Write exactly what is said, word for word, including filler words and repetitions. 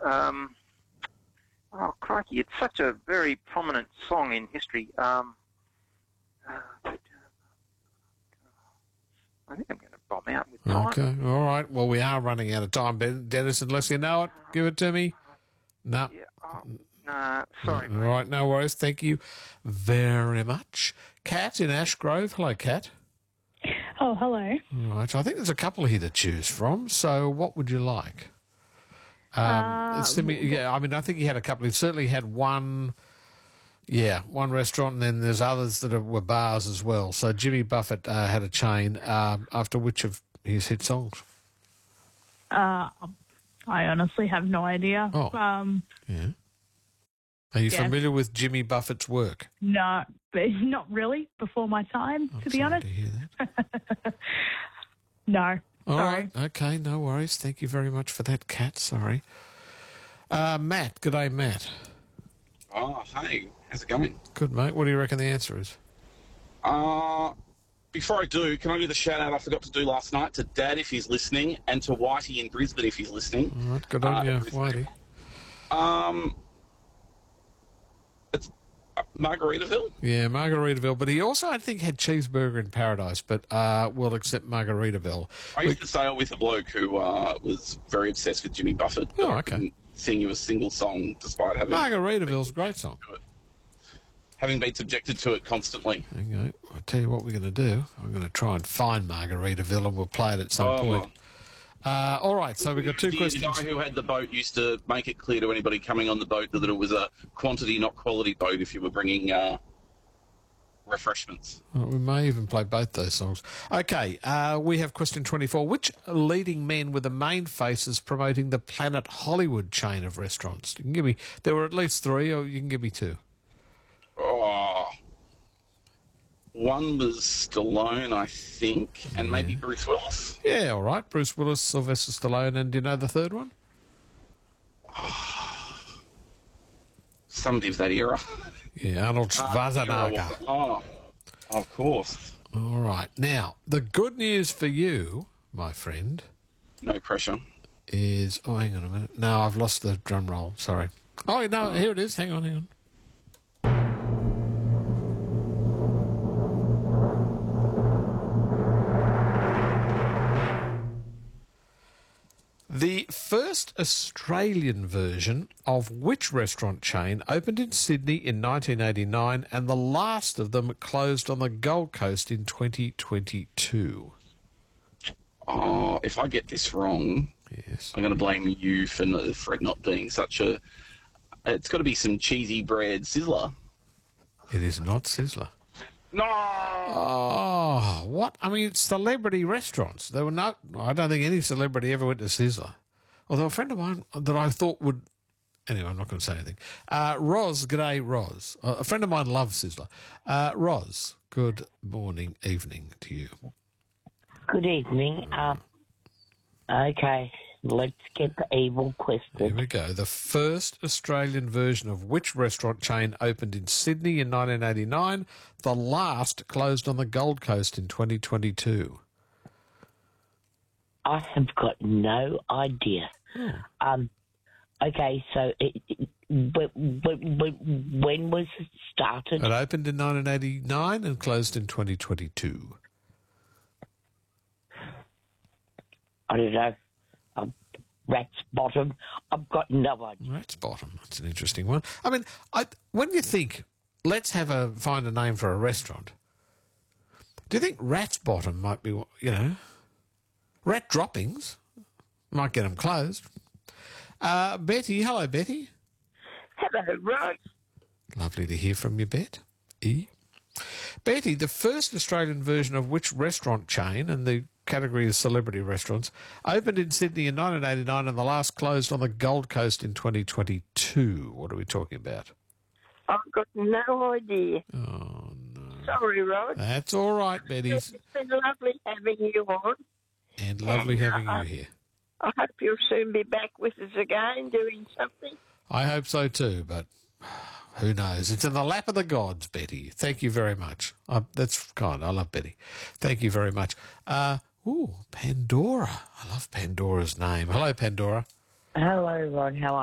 Um, oh, crikey, it's such a very prominent song in history. Um, uh, I think I'm going to bomb out with time. Okay, all right. Well, we are running out of time, Ben- Dennis, unless you know it. Give it to me. No. Yeah, oh, no, sorry, All mate. right, no worries. Thank you very much. Kat in Ashgrove. Hello, Kat. Oh, hello. All right, I think there's a couple here to choose from. So what would you like? Um, Uh, simi- yeah, I mean, I think he had a couple. He certainly had one, yeah, one restaurant, and then there's others that are, were bars as well. So Jimmy Buffett uh, had a chain, um, after which of his hit songs? Uh, I honestly have no idea. Oh. Um, Yeah. Are you Yeah. familiar with Jimmy Buffett's work? no, but not really before my time, I'm to be sorry honest. to hear that. No. All Sorry. right. Okay, no worries. Thank you very much for that, Kat. Sorry. Uh, Matt. Good day, Matt. Oh, hey, how's it going? Good, mate. What do you reckon the answer is? Uh, before I do, can I do the shout out I forgot to do last night to Dad if he's listening, and to Whitey in Brisbane if he's listening? All right. Good on Uh, you, Brisbane. Whitey. Um, it's uh, Margaritaville. Yeah, Margaritaville. But he also, I think, had Cheeseburger in Paradise, but uh, we'll accept Margaritaville. I used to sail with a bloke who uh, was very obsessed with Jimmy Buffett. Oh, but I okay. couldn't sing you a single song despite having Margaritaville's a great song. having been subjected to it constantly. Okay. I'll tell you what we're going to do. I'm going to try and find Margaritaville, and we'll play it at some Oh, point. Uh, all right, so we've got two the, questions. The guy who had the boat used to make it clear to anybody coming on the boat that it was a quantity, not quality boat if you were bringing uh, refreshments. Well, we may even play both those songs. Okay, uh, we have question twenty-four. Which leading men were the main faces promoting the Planet Hollywood chain of restaurants? You can give me. There were at least three, or you can give me two. Oh, one was Stallone, I think, and maybe Bruce Willis. Yeah, all right. Bruce Willis, Sylvester Stallone, and do you know the third one? Somebody of that era. Yeah, Arnold Schwarzenegger. Oh, of course. All right. Now, the good news for you, my friend, No pressure. is... Oh, hang on a minute. No, I've lost the drum roll. Sorry. Oh, no, here it is. Hang on, hang on. The first Australian version of which restaurant chain opened in Sydney in nineteen eighty-nine, and the last of them closed on the Gold Coast in twenty twenty-two? Oh, if I get this wrong, Yes. I'm going to blame you for, no- for it not being such a... It's got to be some cheesy bread sizzler. It is not Sizzler. No! Oh, what? I mean, celebrity restaurants. There were no... I don't think any celebrity ever went to Sizzler. Although a friend of mine that I thought would... Anyway, I'm not going to say anything. Uh, Roz, g'day, Roz. Uh, a friend of mine loves Sizzler. Uh, Roz, good morning, evening to you. Good evening. Um, okay, let's get the evil Here question. we go. The first Australian version of which restaurant chain opened in Sydney in nineteen eighty-nine? The last closed on the Gold Coast in twenty twenty-two. I have got no idea. Um, okay, so it, it, when, when, when was it started? It opened in nineteen eighty-nine and closed in twenty twenty-two. I don't know. Um, Rat's Bottom. I've got no idea. Rat's Bottom. That's an interesting one. I mean, I, when you think, let's have a find a name for a restaurant, do you think Rat's Bottom might be, you know, Rat Droppings might get them closed? Uh, Betty, hello, Betty. Hello, Rod. Lovely to hear from you, Bet. E. Betty, the first Australian version of which restaurant chain, and the category is celebrity restaurants, opened in Sydney in nineteen eighty-nine and the last closed on the Gold Coast in twenty twenty-two? What are we talking about? I've got no idea. Oh, no. Sorry, Rod. That's all right, Betty. It's been lovely having you on. And lovely having you here. I hope you'll soon be back with us again doing something. I hope so too, but who knows? It's in the lap of the gods, Betty. Thank you very much. Uh, that's kind. I love Betty. Thank you very much. Uh, ooh, Pandora. I love Pandora's name. Hello, Pandora. Hello, Rod. How are